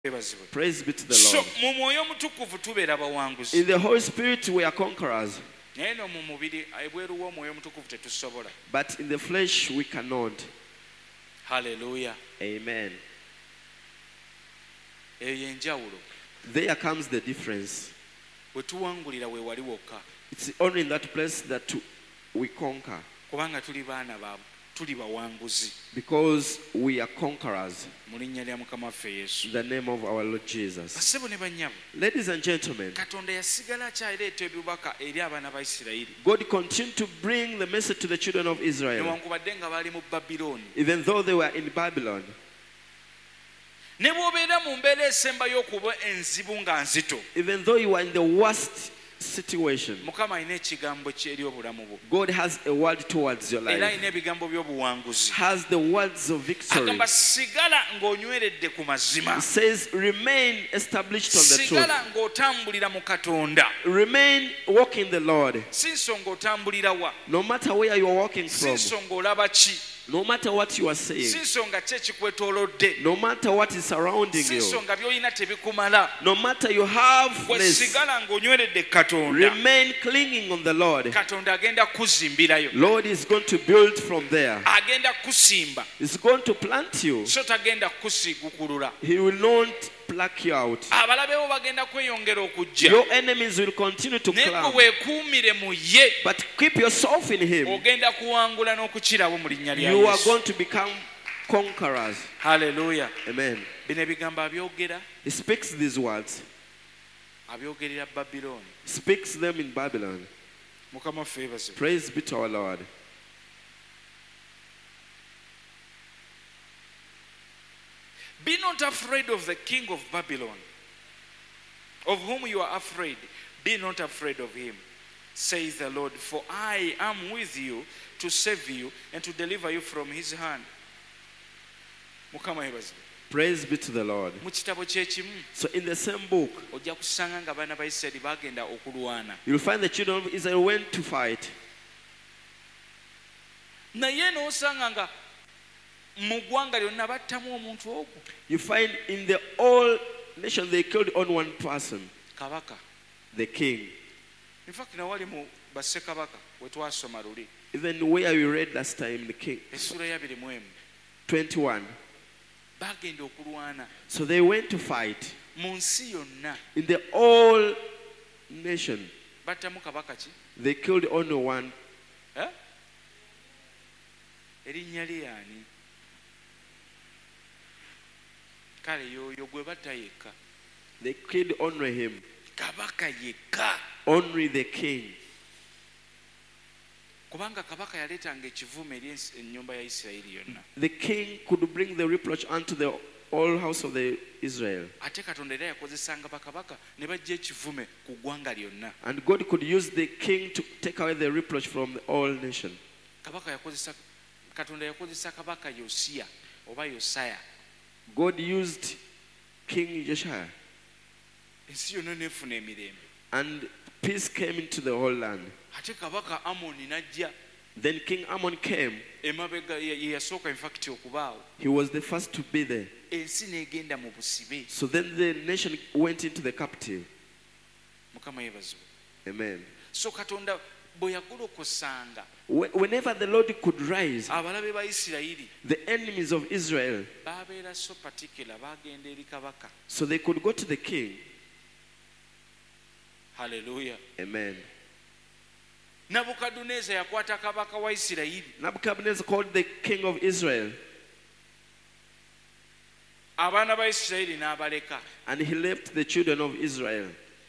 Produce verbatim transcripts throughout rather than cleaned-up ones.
Praise be to the Lord. In the Holy Spirit we are conquerors. But in the flesh we cannot. Hallelujah. Amen. There comes the difference. It's only in that place that we conquer. Because we are conquerors. In the name of our Lord Jesus. Ladies and gentlemen, God continued to bring the message to the children of Israel, even though they were in Babylon. Even though you were in the worst situation, God has a word towards your life. Has the words of victory. It says, remain established on the truth. Remain walking the Lord. No matter where you are walking from, no matter what you are saying, no matter what is surrounding you, no matter you have less, remain clinging on the Lord. Lord is going to build from there. He's going to plant you. He will not pluck you out. Your enemies will continue to come. But keep yourself in Him. You are going to become conquerors. Hallelujah. Amen. He speaks these words. Speaks them in Babylon. Praise be to our Lord. Be not afraid of the king of Babylon, of whom you are afraid. Be not afraid of him, says the Lord, for I am with you to save you and to deliver you from his hand. Praise be to the Lord. So in the same book, you'll find the children of Israel went to fight. You find in the whole nation they killed on one person, the king. In fact, even where we read last time, the king, twenty-one. So they went to fight in the whole nation. They killed only one. Huh? They killed only him. Only the king. The king could bring the reproach unto the whole house of the Israel. And God could use the king to take away the reproach from the whole nation. God used King Josiah, and peace came into the whole land. Then King Ammon came. He was the first to be there. So then the nation went into the captive. Amen. Whenever the Lord could rise, the enemies of Israel, so they could go to the king. Hallelujah. Amen. Nebuchadnezzar called the king of Israel. And he left the children of Israel.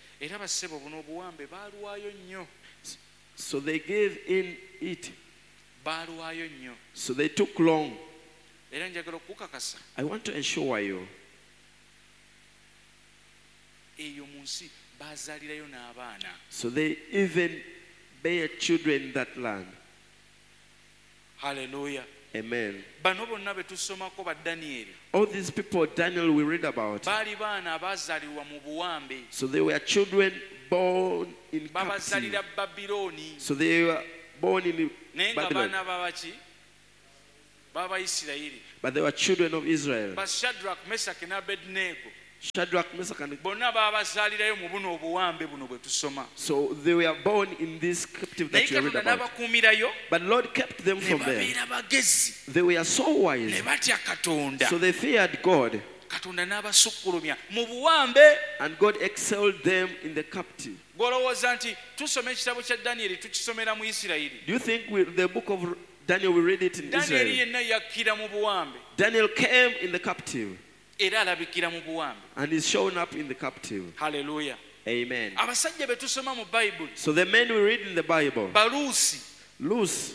So they gave in it. So they took long. I want to assure you, so they even bear children in that land. Hallelujah. Amen. All these people Daniel we read about, so they were children born in captivity. So they were born in Babylon. But they were children of Israel. Shadrach, Meshach, and bonna baabazaalirayo mu buno obuwambe buno bwe tusoma. So they were born in this captive that you read about. But Lord kept them from there. They were so wise. So they feared God. And God excelled them in the captive. Do you think we, the book of Daniel, we read it in Israel? Daniel came in the captive. And is shown up in the captive. Hallelujah. Amen. So the men we read in the Bible, loose,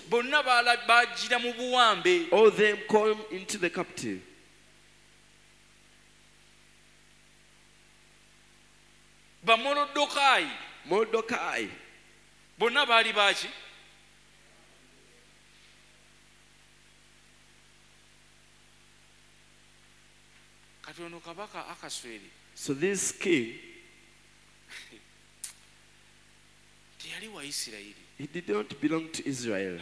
all them come into the captive. Mordecai, bonna baali baaki? Katono kabaka Akasweri. So this king, teyali wa Isirayiri. He did not belong to Israel.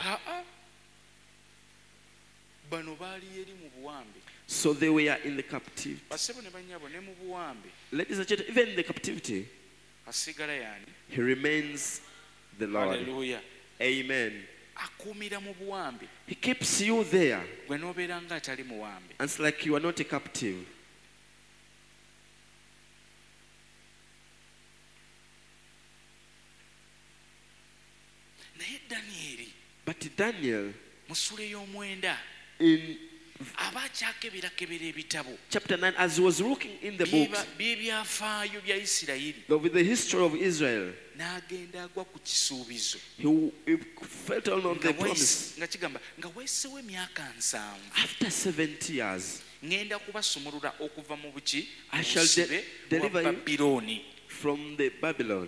Bano baali eri mu buwambe. So they were in the captivity. Basebo ne bannyabo ne mu buwambe. Ladies and gentlemen, even in the captivity, asigala yani. He remains the Lord. Hallelujah. Amen. Akumira mu buwambe. He keeps you there. Gwe n'obeera nga atali muwambe. And it's like you are not a captive. Naye Daniel, but Daniel, musule y'omwenda, in chapter nine, as he was looking in the book with the history of Israel, he, he felt on the promise. After seventy years, I shall de- deliver you from the Babylon.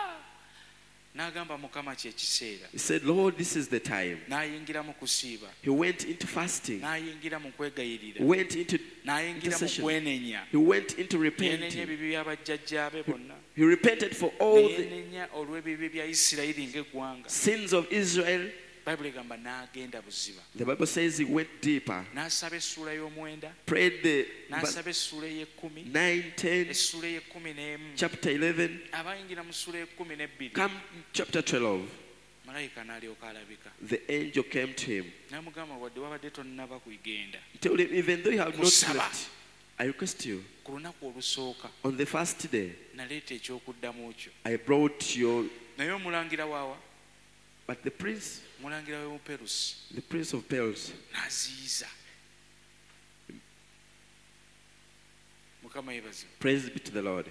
He said, Lord, this is the time. He went into fasting. He went into intercession. He went into repenting. He repented for all the sins of Israel. The Bible says he went deeper. Prayed the nine, ten, chapter eleven, come chapter twelve. The angel came to him. Told him, even though you have not slept, I request you, on the first day, I brought your... But the prince, the prince of Persia, praise be to the Lord.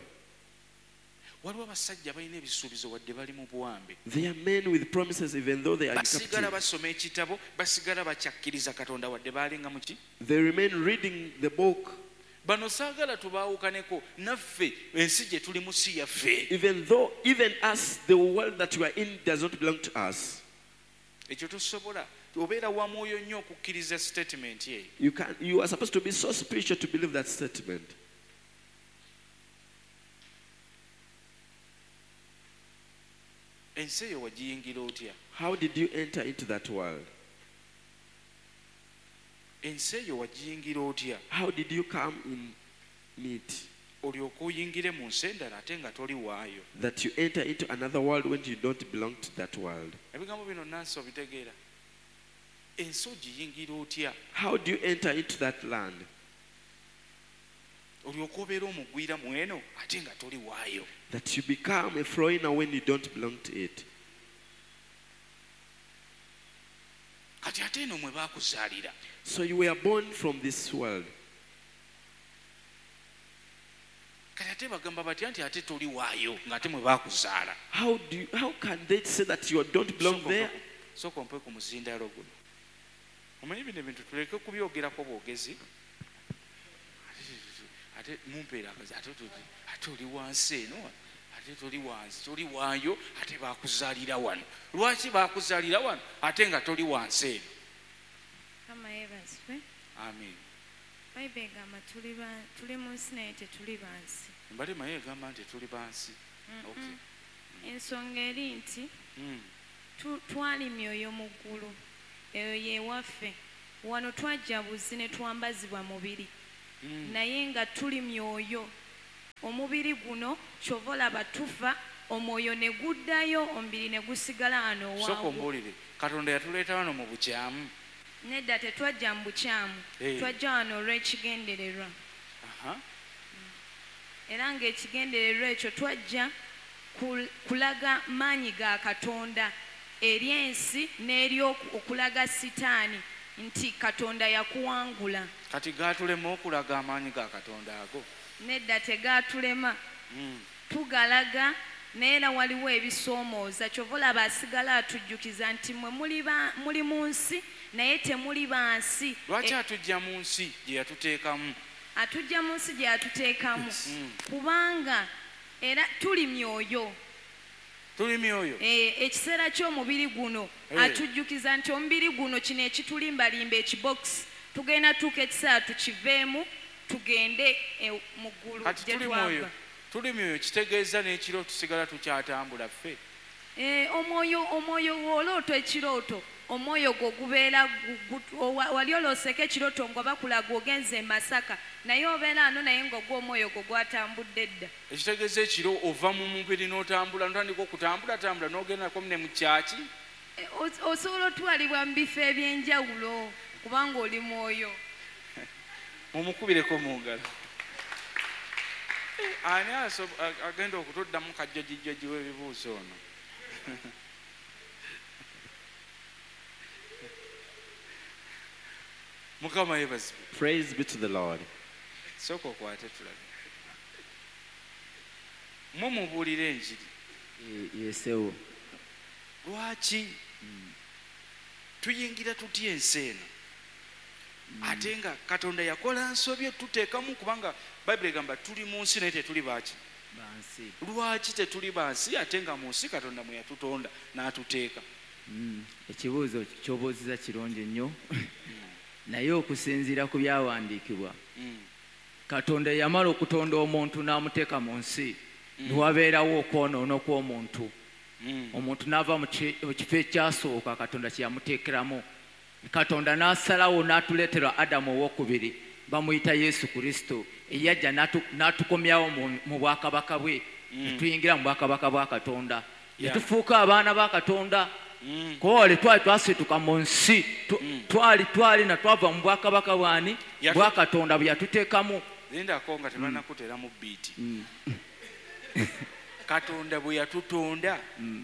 They are men with promises even though they are in captivity. They remain reading the book. Even though, even us, the world that we are in does not belong to us. You can, you are supposed to be so spiritual to believe that statement. How did you enter into that world? How did you come in it? That you enter into another world when you don't belong to that world. How do you enter into that land? That you become a foreigner when you don't belong to it. So you were born from this world. How do you, how can they say that you don't belong there? ate toli wansi toli waayo ate bakuzaalira wano lwaki bakuzaalira wano ate nga toli wansi eno. Kama yebazwe. Amen. Bayibuli egamba tuli tuli munsi naye tetuli bansi. Mbale maye egamba nti tuli bansi. Okay. Ensonga eri nti twali myoyo mu ggulu eyo yewaffe wano twajja buzi ne twambazibwa mubiri naye nga tuli myoyo omubiri guno kyova olaba tufa omwoyo ne guddayo omubiri ne gusigala ano wangu. Soko mbulire Katonda yatuleeta wano mu bukyamu. Nedda tetwajja mu bukyamu. Hey. Twajja wano olw'ekigendererwa. Aha. Era ng'ekigendererwa ekyo twajja kulaga maanyi ga Katonda eri ensi n'eri okulaga Sitaani nti Katonda yakuwangula. Kati gaatulema okulaga amaanyi ga Katonda ago? Nedda tegaatulema. Mm. Tugalaga naye era waliwo ebisoomooza kyova olaba asigala atujjukiza nti mwe muli mu nsi naye temuli bansi. Lwaki atujja mu nsi gye yatuteekamu? Atujja mu nsi gye yatuteekamu kubanga era tuli myoyo. Tuli myoyo. Eh, ekiseera ky'omubiri guno atujjukiza nti omubiri guno kino ekitulimbalimba ekibokisi tugenda tuuka ekiseera tukiveemu tugende mu ggulu gye twava. Tuli myoyo kitegeeza n'ekiro tusigala tukyatambula ffe. Eh, omwoyo omwoyo w'olooto ekirooto omwoyo gwo gubeera wali olooseko ekirooto nga bakulaga ogenze e Masaka naye obeera ano naye ng'ogwa omwoyo gwo gwatambudde dda. Ekitegeeza ekiro ova mu mubiri n'otambula n'otandika okutambulatambula n'ogendako ne mu kyaki. Osobola otwalibwa mu bifo eby'enjawulo kubanga oli mwoyo. Mumukubireko mu ngalo. Ani agenda okutuddamu kajjajijjaji w'ebibuuzo ono? Mukama yebazibwe. Praise be to the Lord. Soko okwate tulabe. Mwe mubuulira enjiri. Yesewo. Lwaki tuyingira tutya ensi eno ate nga Katonda yakola nsobye tuteekamu kubanga Bayibuli egamba tuli mu nsi naye tetuli baaki bansi. Lwaki tetuli bansi ate nga mu nsi Katonda mwe yatutonda n'atuteeka? Ekibuuzo ky'obuuziza kirungi nnyo naye okusinziira ku byawandiikibwa Katonda yamala okutonda omuntu n'amuteeka mu nsi niwabeerawo okwonoona kw'omuntu. Omuntu n'ava mu kifo ekyasooka Katonda kye yamuteekeramu. Katonda n'asalawo n'atuleetera Adamu ow'okubiri bamuyita Yesu Kristo eyajja n'atukomyawo mu bwakabaka bwe ne tuyingira mu bwakabaka bwa Katonda ne tufuuka abaana ba Katonda. Kole twali twasituka mu nsi twali twali na twava mu bwakabaka bwani bwa Katonda bwe yatuteekamu. Lindako nga tebanakuteramu biiti. Katonda bwe yatutonda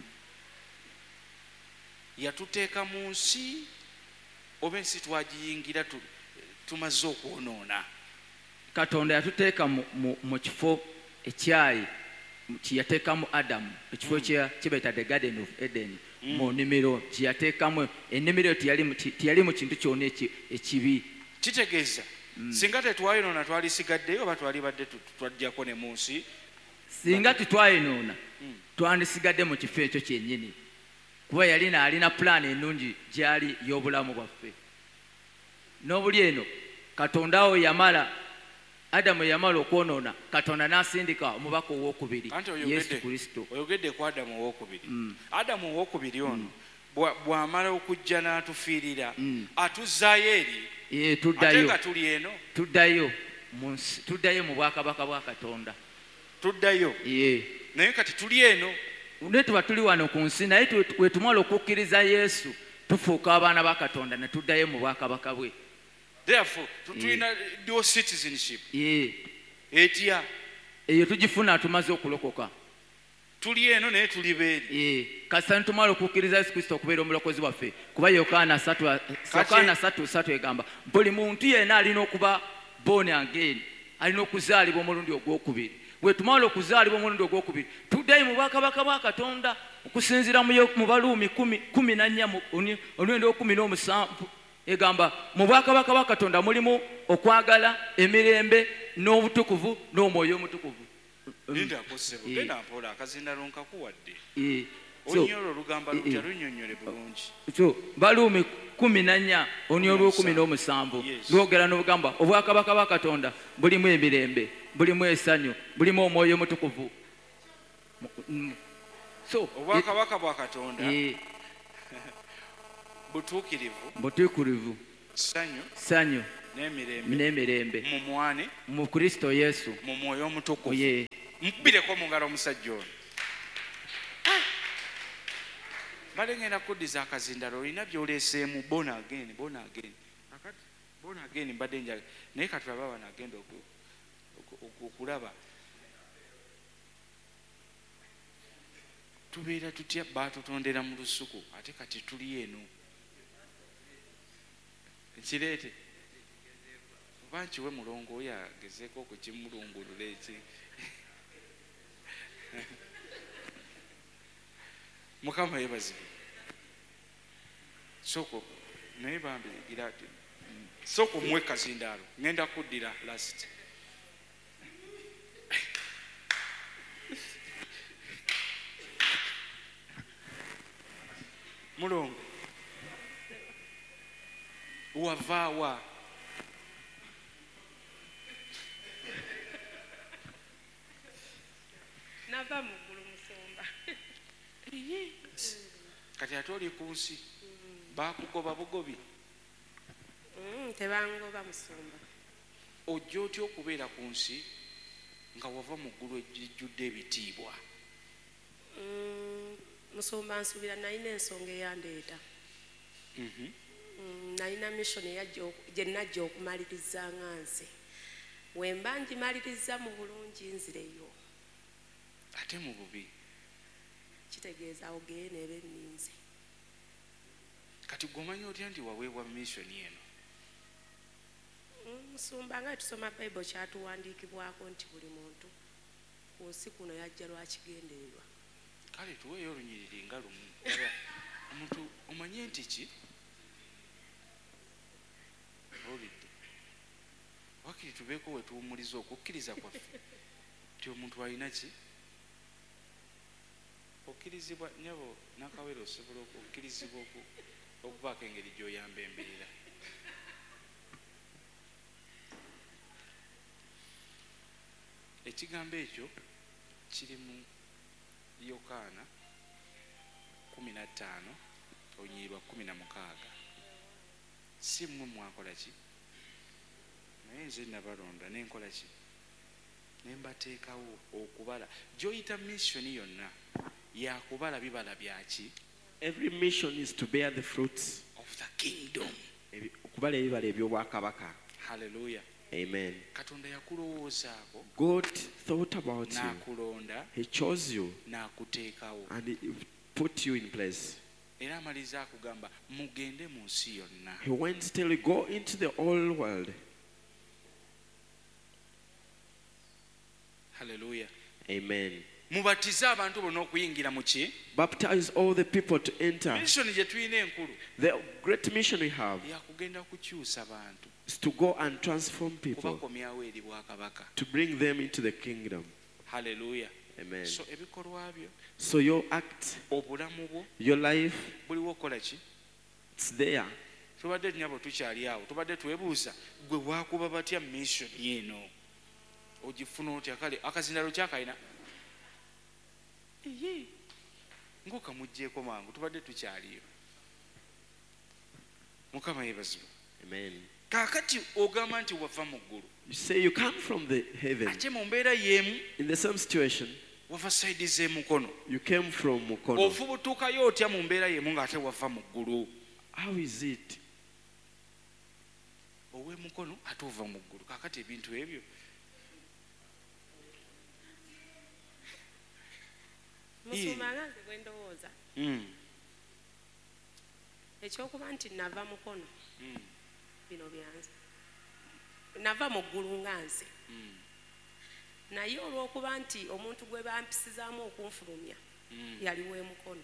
yatuteeka mu nsi oba ensi twagiyingira tumaze okwonoona. Katonda yatuteeka mu kifo ekyayi kiyateekamu Adamu ekifo kibeeta the Garden of Eden mu nnimiro kiyateekamu. Ennimiro tiyali mu kintu kyonna ekibi. Kitegeeza singa tetwayonoona twalisigaddeyo oba twali badde twajjako ne mu nsi. Singa tetwayonoona twandisigadde mu kifo ekyo kyennyini kuba yalina alina pulaani ennungi gyali y'obulamu bwaffe. N'obuli eno Katonda awo yamala Adamu yamala okwonoona Katonda n'asindika omubaka ow'okubiri Yesu Kristo. Oyogedde ku Adamu ow'okubiri. Adamu ow'okubiri ono bw'amala okujja n'atufiirira atuzzaayo eri ate nga tuli eno tuddayo tuddayo mu bwakabaka bwa Katonda. Tuddayo naye kati tuli eno ne tuba tuli wano ku nsi naye we tumala okukkiriza Yesu tufuuka abaana ba Katonda ne tuddayo mu bwakabaka bwe. Therefore tulina dual citizenship. Etya eyo tugifuna tumaze okulokoka. Tuli eno naye tuli beeri. Kasita tumala okukkiriza Yesu Kristo okubeera omulokozi waffe kuba Yokaana ssatu ssatu egamba buli muntu yenna alina okuba born again alina okuzaalibwa omulundi ogwokubiri. Bwe tumala okuzaalibwa omulundi ogwokubiri tuddayo mu bwakabaka bwa Katonda okusinziira mu Baluumi kumi na nnya omulundi ogw'ekkumi n'omusanvu egamba mu bwakabaka bwa Katonda mulimu okwagala, emirembe n'obutukuvu n'omwoyo omutukuvu. Linda kosebo genda mpola akazinda lonka kuwadde. Onyolo lugamba lutya lunyonyole bulungi. So Baluumi kumi na nnya omulundi ogw'ekkumi n'omusanvu lwogera n'obugamba obwakabaka bwa Katonda bulimu emirembe, bulimu essanyu, bulimu omwoyo omutukuvu. So obwakabaka bwa Katonda butuukirivu butuukirivu ssanyu ssanyu n'emirembe mumwane mu Kristo Yesu mu mwoyo omutukuvu. Ye. Mukubireko mu ngalo omusajja ono. Bale ngenda kuddiza akazindalo olina by'oleeseemu bona again bona again. Akati bona again mbadde njaga naye katulaba bano agenda okulaba. Tubeera tutya baatutondera mu lusuku ate kati tuli eno. Kireete oba nkiwe mulongo oyo agezeeko okukimulungulula eki. Mukama yeebazibwe. Soko naye bambi gira soko mwe kazindaalo ngenda kuddira last. Mulongo wavaawa nava muggulu Musumba. Kati ate oli ku nsi baakugoba bugobi. Tebangoba Musumba. Ojja otya okubeera ku nsi nga wava mu ggulu ejjudde ebitiibwa? Musumba nsuubira nalina ensonga eyandeeta. Nalina mission gye najja okumaliriza nga nze. Wemba ngimaliriza mu bulungi nzireyo. Ate mu bubi kitegeeza ogeye neeba enninze. Kati gwomanyi otya nti waweebwa mission eno? Musumba nga tusoma Bible kyatuwandiikibwako nti buli muntu ku nsi kuno yajja lwakigendererwa. Kale tuweeyo olunyiriri nga lumu. Omuntu omanye nti ki? Olidde wakiri tubeeko we tuwumuliza okukkiriza kwaffe nti omuntu alina ki? Okkirizibwa nyabo nakawere osobola okukkirizibwa okubaako engeri gy'oyamba embeera. Ekigambo ekyo kiri mu Yokaana kumi na ttaano olunyiriri kumi na mukaaga. Si mmwe mwakola ki? Naye nze nabalonda nenkola ki? Ne mbateekawo okubala. Gy'oyita missioni yonna yakubala bibala byaki? Every mission is to bear the fruits of the kingdom. Okubala ebibala eby'obwakabaka. Hallelujah. Amen. Katonda yakulowoozaako. God thought about you. N'akulonda. He chose you. N'akuteekawo. And he put you in place. Era amaliza akugamba mugende mu nsi yonna. He went to tell you, go into the whole world. Hallelujah. Amen. Mubatize abantu bonna okuyingira mu ki? Baptize all the people to enter. Mission gye tulina enkulu. The great mission we have yakugenda kukyusa bantu. Is to go and transform people. Kubakomyawo eri bwakabaka. To bring them into the kingdom. Hallelujah. Amen. So ebikolwa byo. So your act, obulamu bwo, your life, buliwo kola ki? It's there. Tubadde nyabo tukyali awo. Tubadde twebuuza gwe waakuba batya mission yeno. Ogifuna otya kale akazindalo kyakalina. Ehe. Ngoka mujjeeko mangu tubadde tukyaliyo. Mukama yeebazibwe. Amen. Kakati ogamba nti wava mu ggulu. You say you come from the heaven. Ate mu mbeera y'emu. In the same situation. Wava side z'emukono. You came from Mukono. Ofubutuukayo otya mu mbeera y'emu ng'ate wava mu ggulu. How is it? Ow'emukono ate ova mu ggulu. Kakati ebintu ebyo. Musumba nga nze bwe ndowooza. Ekyokuba nti nava mukono. Bino byanze. Nava mu ggulu nga nze. Naye olw'okuba nti omuntu gwe bampisizaamu okunfulumya yali w'emukono.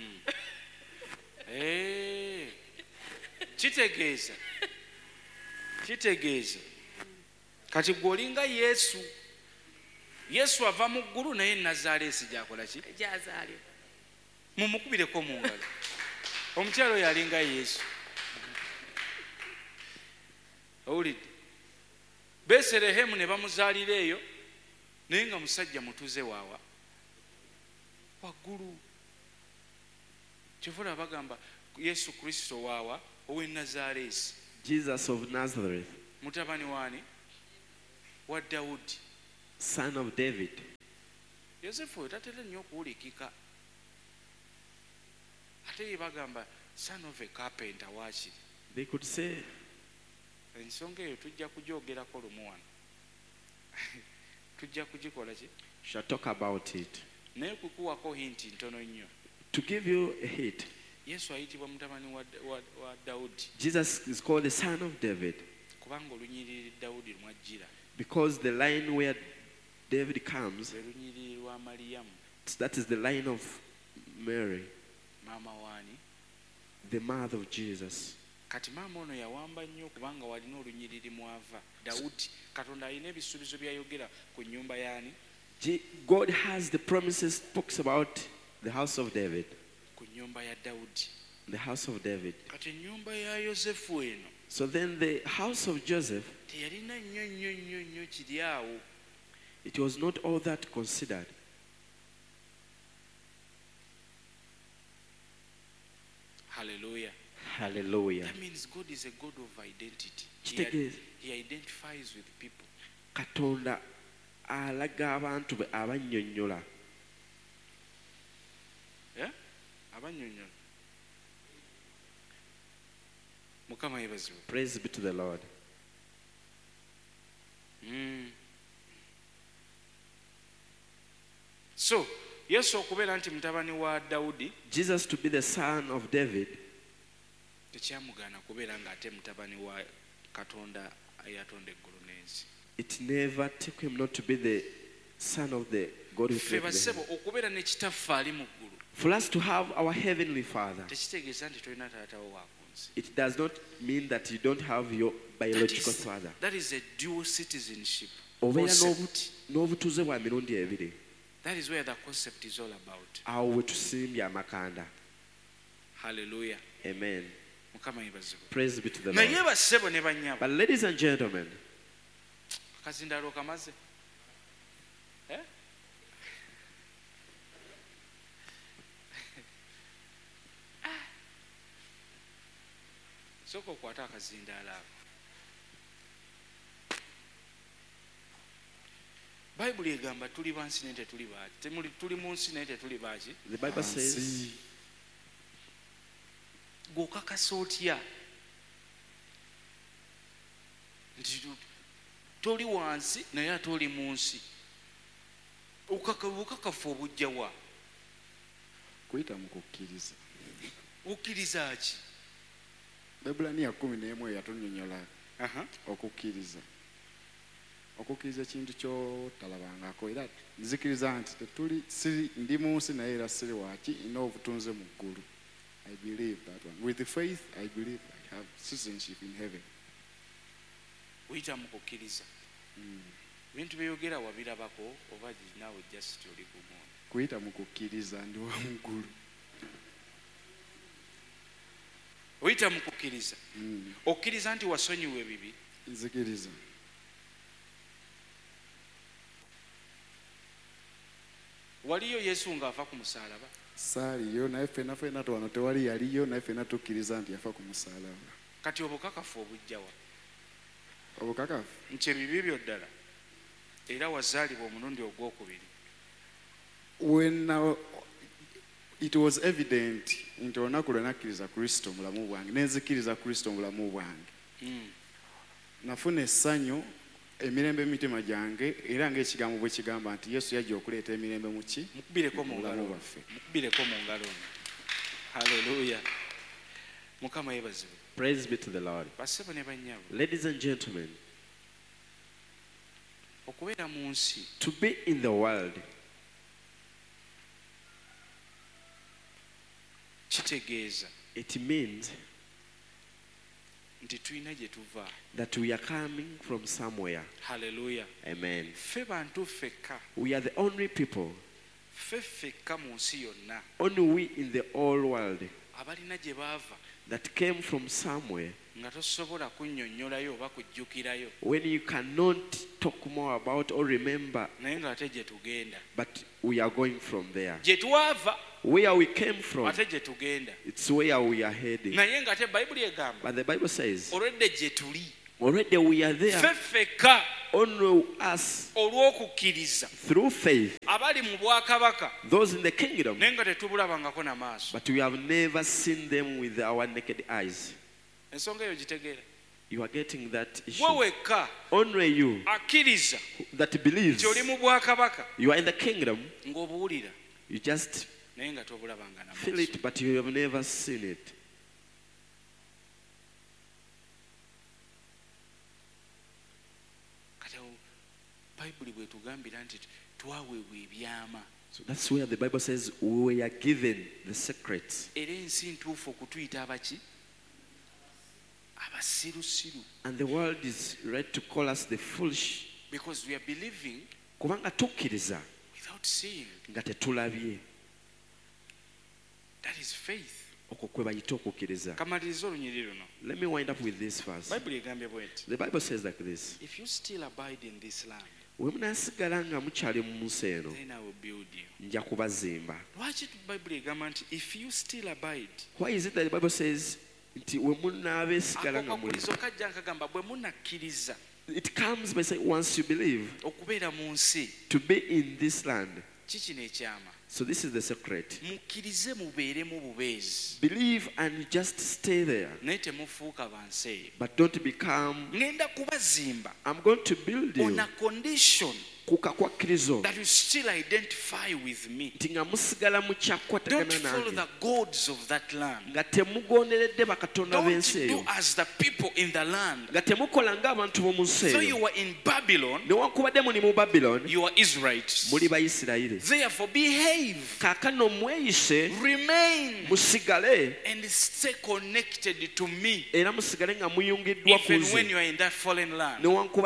Kitegeeza kitegeeza kati gw'olinga Yesu. Yesu ava mu ggulu naye Nazaaleesi gy'akola ki? Gy'azaalibwa. Mumukubireko mu ngalo. Omukyalo oyo alinga Yesu. Owulidde? Beserehemu ne bamuzaalira eyo naye nga musajja mutuze waawa waggulu. Kyovula bagamba Yesu Kristo waawa ow'e Nazaaleesi. Jesus of Nazareth. mutabani wani wa Dawudi, son of David. Yosefu oyo tatera nnyo okuwulikika, ate ye bagamba son of a carpenter waakiri. They could say, ensonga eyo tujja kugyogerako lumu wano. Tujja kugikola ki? shall talk about it. Naye kukuwako hinti ntono nnyo. To give you a hint, Yesu ayitibwa mutabani wa, wa, wa Dawudi Jesus is called the son of David kubanga olunyiriri Dawudi lumwajjira, because the line where David comes, lwe lunyiriri lwa Maliyamu that is the line of Mary, maama waani. the mother of Jesus. Kati maama ono yawamba nnyo kubanga walina olunyiriri mwava Dawudi. Katonda alina ebisuubizo byayogera ku nnyumba yaani, Je- God has the promises, talks about the house of David, ku nnyumba ya Dawudi. the house of David. Kati ennyumba ya Yosefu eno So then the house of Joseph, teyalina nnyo nnyo nnyo nnyo kiri awo. it was not all that considered. Hallelujah. Hallelujah. That means God is a God of identity. He, Kitegeeza. he identifies with people. Katonda alaga abantu be abannyonnyola. Yeah? Abannyonnyola. Mukama yeebazibwe. Praise be to the Lord. Mm. So, Yesu okubeera nti mutabani wa Dawudi Jesus to be the son of David, tekyamugaana kubeera ng'ate mutabani wa Katonda eyatonda eggulu n'ensi. it never took him not to be the son of the God who Ffe created the basebo heaven. okubeera ne kitaffe ali mu ggulu For us to have our heavenly Father, tekitegeeza nti tolina taatawo wa ku nsi. it does not mean that you don't have your That biological is, father. that is a dual citizenship Obeera concept. n'obu- n'obutuuze bwa mirundi ebiri. That is where the concept is all about. Awo we tusimbye amakanda. Hallelujah. Amen. Mukama yeebazibwe. Praise be to the Naye Lord. bassebo ne bannyabo, But ladies and gentlemen, akazindaalo kamaze. Eh? Sooka okwata akazindaalo ako. Bayibuli egamba tuli bansi naye tetuli baaki. Temuli tuli mu nsi naye tetuli baaki. the Bible says, Gw'okakasa otya nti tu- toli wansi naye ate oli mu nsi? Okaka- obukakafu obujja wa? kuyita mu kukkiriza. Okkiriza ki? Ebulaniya kumi n'emu yatunnyonnyola Aha. okukkiriza. Okukkiriza ekintu kyotalabangako, era nzikiriza nti tetuli siri ndi mu nsi naye era siri waaki, nina obutunze mu ggulu. I believe that one. With the faith, I believe I have citizenship in heaven. Oyita mu kukkiriza. Ebintu byeyogera wabirabako oba naawe just oli gumu? Kuyita mu kukkiriza ndi wa mu ggulu. Oyita mu kukkiriza. Mm. Okkiriza nti wasonyiwa ebibi. Nzikiriza. Waliyo Yesu ng'ava ku musaalaba? Saaliyo naye ffenna ffenna twano tewali yaliyo, naye ffenna tukkiriza nti yafa ku musaalaba. Kati obukakafu obujja wa? Obukakafu Nti ebibi byo ddala era wazaalibwa omulundi ogwokubiri. when uh, it was evident nti olunaku lwe nakkiriza Kristo mu bulamu bwange, nenzikiriza Kristo mu bulamu bwange, Mm. nafuna essanyu emirembe mu mitima gyange, era ng'ekigambo bwe kigamba nti Yesu yajja okuleeta emirembe mu ki? Mukubireko mu Mu ngalo. bulamu bwaffe. Mukubireko mu ngalo. Hallelujah. Mukama yeebazibwe. praise be to the Lord. Bassebo ne bannyabo, Ladies and gentlemen, okubeera mu nsi to be in the world, kitegeeza it means nti tulina gye tuva. that we are coming from somewhere. Hallelujah. Amen. Ffe bantu ffekka, We are the only people, ffe ffekka mu nsi yonna only we in the whole world abalina gye baava that came from somewhere nga tosobola kunnyonnyolayo oba kujjukirayo, when you cannot talk more about or remember, naye ng'ate gye tugenda. but we are going from there. Gye twava Where we came from, ate gye tugenda. it's where we are heading. Naye ng'ate Bayibuli egamba But the Bible says, olwedde gye tuli Already we are there. Feffeka. Only us. Olw'okukkiriza. Through faith. Abali mu bwakabaka. Those in the kingdom. Naye nga tetubulabangako n'amaaso. But we have never seen them with our naked eyes. Ensonga eyo gitegeera. You are getting that issue. Wewekka. Only you. Akkiriza. That believes. Nti oli mu bwakabaka. You are in the kingdom. Ng'obuwulira. You just naye nga tobulabanga n'amaaso. Feel it, but you have never seen it. Bayibuli bwetugambira nti twaweebwa ebyama. So that's where the Bible says we are given the secrets. Era ensi ntuufu okutuyita abaki? Abasirusiru. And the world is ready to call us the foolish. Because we are believing kubanga tukkiriza without seeing. Nga tetulabye. That is faith. Okwo kwe bayita okukkiriza. Kamaliriza olunyiriri luno. Let me wind up with this verse. Bayibuli egambye bw'eti. The Bible says like this. If you still abide in this land, we munasigala nga mukyali mu nsi eno, then I will build you. Nja kubazimba. Lwaki Bayibuli egamba nti if you still abide? Why is it that the Bible says nti we munaabeesigala nga muli? Ako kajja nkagamba bwe munakkiriza. It comes by saying once you believe. Okubeera mu nsi. To be in this land. Kiki n'ekyama? So this is the secret. Mukkirize mubeeremu bubeezi. Believe and just stay there. Naye temufuuka bansi eyo. But don't become. Ngenda kubazimba. I'm going to build you. On a condition. That you still identify with me. Don't follow the gods of that land. Don't do as the people in the land. So you were in Babylon. You are Israelites. Therefore behave. Remain. And stay connected to me. Even when you are in that fallen land.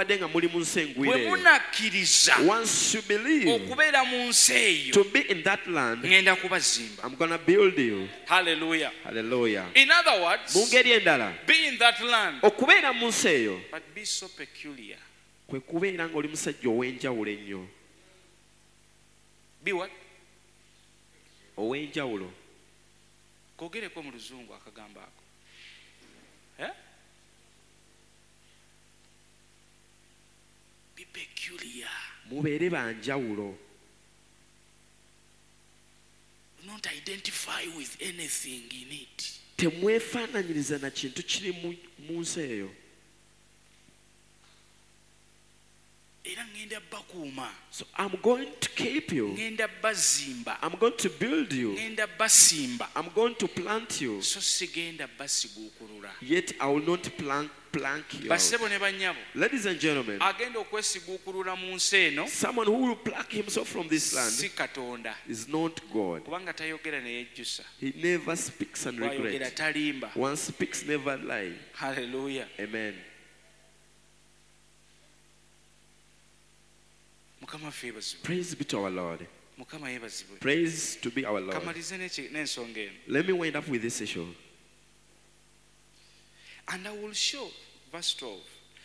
Once you believe to be in that land, I'm going to build you. Hallelujah. Hallelujah. In other words, be in that land, but be so peculiar. Be what? Kogereko mu luzungu akagamba ako. Eh? Be peculiar. Mubeere banjawulo. Do not identify with anything in it. Temwefaananyiriza na kintu kiri mu nsi eyo. Era ngenda bakuuma. So I'm going to keep you. Ngenda bazimba. I'm going to build you. Ngenda basimba. I'm going to plant you. So sigenda basiguukulula. Yet I will not plant plank you. Basebo ne banyabo. Ladies and gentlemen, agenda okwesiguukulula mu nsi eno. Someone who will pluck himself from this land si Katonda. Is not God. Kubanga tayogera ne yejjusa. He never speaks and regrets. Talimba. One speaks, never lie. Hallelujah. Amen. Praise be to our Lord. Praise to be our Lord. Let me wind up with this issue. And I will show, verse twelve.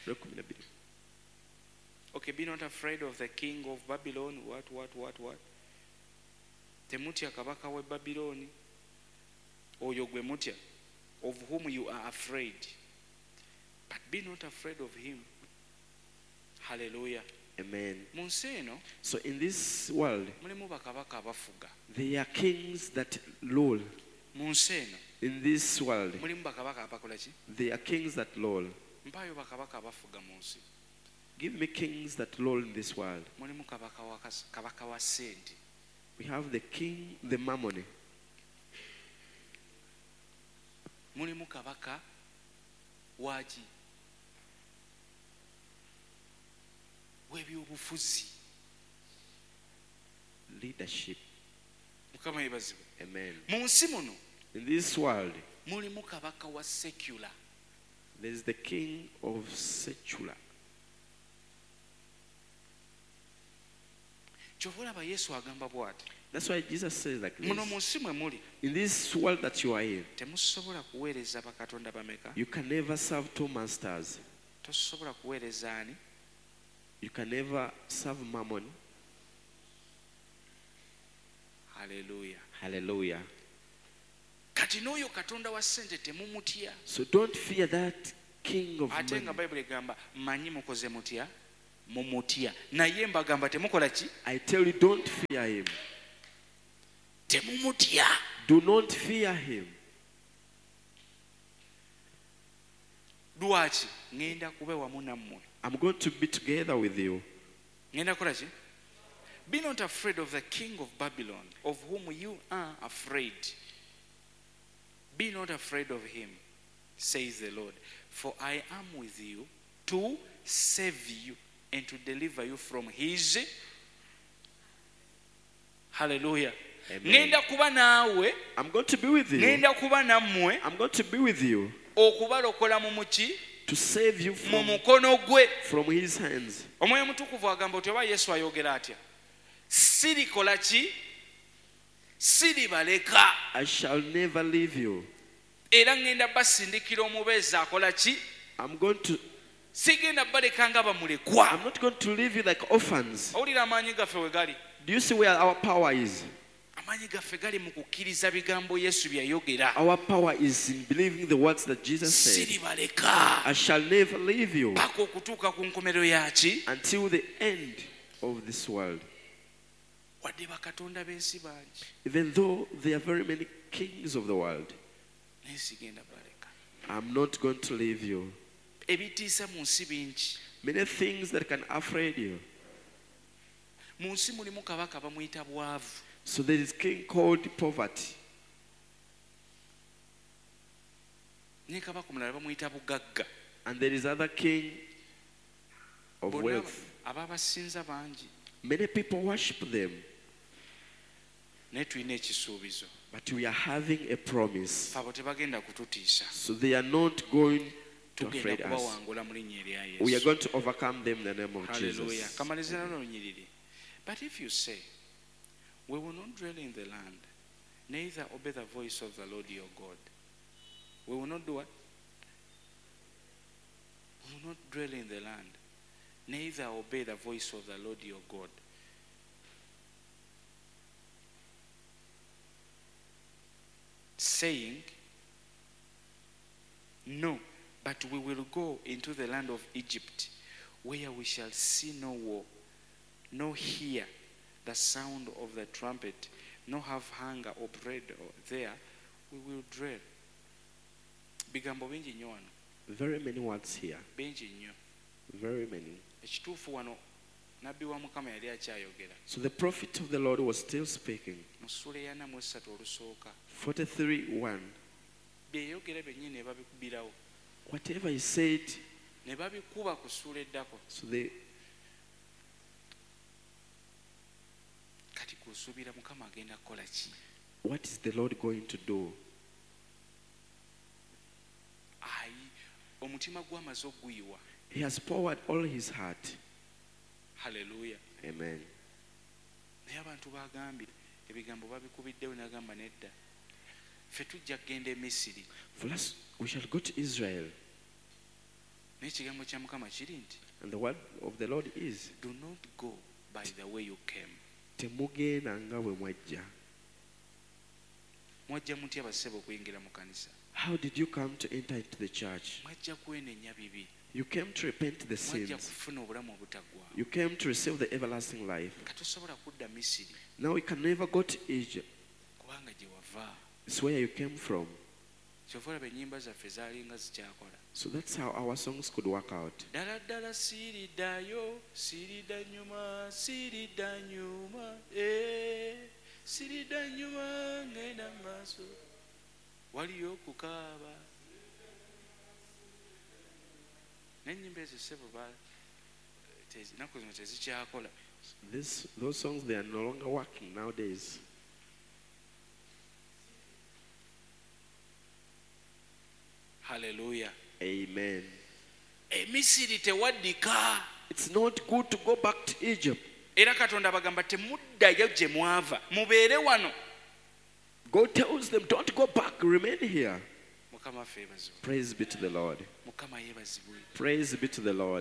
Okay, be not afraid of the king of Babylon. What, what, what, what? Temutya kabaka we Babylon. Oyo gwe mutya, of whom you are afraid. But be not afraid of him. Hallelujah. Amen. Munseno, so in this world, mulimu bakabaka abafuga. There are kings that rule. Munseno, in this world, mulimu bakabaka abakola ki? There are kings that rule. Mpayo bakabaka abafuga munsi. Give me kings that rule in this world. Mulimu kabaka wa kabaka wa sente. We have the king, the mammon. Mulimu kabaka waji. Leadership. Amen. In this world, there is the king of secular. That's why Jesus says like this. In this world that you are in, you can never serve two masters. You can never serve mammon. Hallelujah. Hallelujah. So don't fear that king of ate nga money. bayibuli egamba manyi mukoze mutya mumutya naye mbagamba temukola ki I tell you, don't fear him. temumutya Do not fear him. lwaki ŋŋenda kuba wamu nammwe I'm going to be together with you. ŋŋenda kukola ki be not afraid of the king of Babylon of whom you are afraid. Be not afraid of him, says the Lord, for I am with you to save you and to deliver you from his. Hallelujah. ŋŋenda kuba naawe I'm going to be with you. ŋŋenda kuba nammwe I'm going to be with you okubalokola mu muki to save you mu from, mukono gwe. from his hands. Omwoyo mutukuvu agamba oti oba Yesu ayogera atya sirikola ki siribaleka I shall never leave you. era ŋŋenda basindikira omubeezi akola ki I'm going to sigenda baleka nga bamulekwa. I'm not going to leave you like orphans. Owulira amaanyi gaffe we gali Do you see where our power is? amaanyi gaffe gali mu kukkiriza bigambo Yesu bye yayogera. Our power is in believing the words that Jesus said. Siribaleka I shall never leave you paka okutuuka ku nkomerero yaki until the end of this world. wadde bakatonda b'ensi bangi Even though there are very many kings of the world, naye sigenda baleka. I'm not going to leave you. Ebitiisa mu nsi bingi. Many things that can afraid you. Mu nsi mulimu kabaka bamuyita bwavu. So there is king called poverty. Ne kabaka omulala bamuyita bugagga. And there is other king of Bonna wealth. ababasinza bangi. Many people worship them. Naye tulina ekisuubizo. But we are having a promise. Abo tebagenda kututiisa. So they are not going to Tugenda afraid us. kubawangula mu linnya erya We are Yesu. going to overcome them in the name of Hallelujah. Jesus. Kamalizira n'olunyiriri. But if you say, we will not dwell in the land, neither obey the voice of the Lord your God. We will not do what? We will not dwell in the land, neither obey the voice of the Lord your God. Saying, no, but we will go into the land of Egypt, where we shall see no war, no hear the sound of the trumpet, no have hunger or bread there, we will dwell. Bigambo bingi nnyo wano, Very many words here. bingi nnyo. Very many. Ekituufu wano nabbi wa Mukama yali akyayogera. So the prophet of the Lord was still speaking. Mu ssula eya mu esatu olusooka. forty-three one. Bye yayogera byennyini ne babikubirawo. Whatever he said, Ne babikuba ku ssula eddako. so they Kati kusuubira Mukama agenda kukola ki? what is the Lord going to do? Ayi, omutima gw'amaze oguyiwa. He has poured all his heart. Hallelujah. Amen. Naye abantu bagambye ebigambo babikubiddewo n'agamba nedda. Ffe tujja kgenda e Misiri. For us, we shall go to Israel. Naye ekigambo kya Mukama kiri nti, And the word of the Lord is, do not go by the way you came. temugenda nga bwe mwajja. Mwajja mutya bassebo okuyingira mu kanisa? How did you come to enter into the church? Mwajja kwenenya bibi. You came to repent the Mwajja sins. kufuna obulamu obutaggwaawo. You came to receive the everlasting life. Katosobola kudda Misiri Now we can never go to Egypt. kubanga gye wava. It's where you came from. Kyova olaba ennyimba zaffe zaalinga zikyakola. So that's how our songs could work out. Ddala ddala siiriddayo, siiridda nnyuma, siiridda nnyuma, eh, siiridda nnyuma ngenda mu maaso. Waliyo okukaaba. N'ennyimba ezo ssebo ba tezi- ennaku zino tezikyakola. This, those songs, they are no longer working nowadays. Hallelujah. Amen. E Misiri tewaddika. It's not good to go back to Egypt. Era Katonda bagamba temuddayo gye mwava. Mubeere wano. God tells them, don't go back, remain here. Mukama ffe yeebazibwe. Praise be to the Lord. Mukama yeebazibwe. Praise be to the Lord.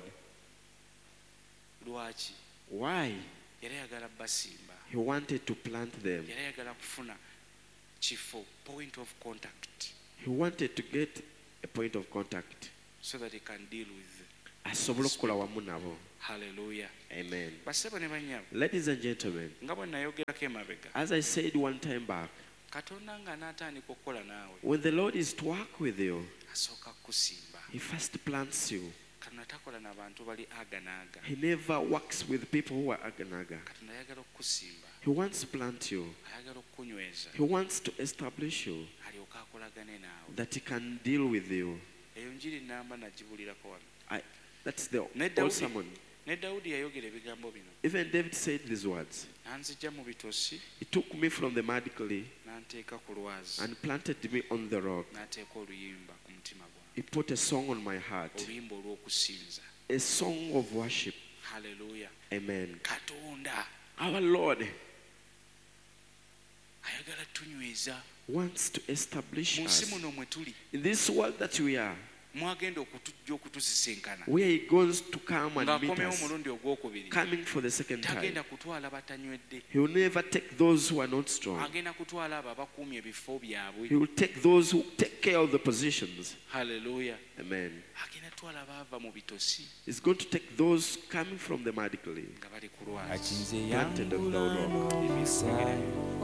Lwaki? Why? Yali ayagala basimba. He wanted to plant them. Yali ayagala kufuna kifo, point of contact. He wanted to get a point of contact. so that he can deal with. asobole okukola wamu nabo. Hallelujah. Amen. Basebo ne banyabo. Ladies and gentlemen, Nga bwe nayogerako emabega. as I said one time back, Katonda nga n'atandika okukola naawe. when the Lord is to work with you, Asooka kukusimba. He first plants you. Katonda takola n'abantu bali aga n'aga. He never works with people who are aganaga. Katonda ayagala okukusimba. He wants to plant you. Ayagala okukunyweza. He wants to establish you, Alyoka akolagane naawe. that He can deal with you. Eyo njiri namba nagibulirako wano. I, that's the Ne old Dawudi- sermon. Ne Dawudi yayogera ebigambo bino. Even David said these words. N'anzigya mu bitosi, He took me from the mud clay n'anteeka ku lwazi, and planted me on the rock. n'ateeka oluyimba ku mutima gwange. He put a song on my heart, Oluyimba olw'okusinza. a song of worship. Hallelujah. Amen. Katonda Our Lord ayagala tunyweza. wants to establish Mu nsi us muno mwe tuli, in this world that we are, mwagenda okutujja okutusisinkana. where He goes to come and meet Ng'akomyewo us, omulundi ogwokubiri. coming for the second time. Tagenda kutwala batanywedde. He will never take those who are not strong. Agenda kutwala abo abakuumye ebifo byabwe. He will take those who take care of the positions. Hallelujah. Amen. Agenda kutwala abaava mu bitosi He's going to take those coming from the mud clay, nga bali ku lwazi. planted on the rock.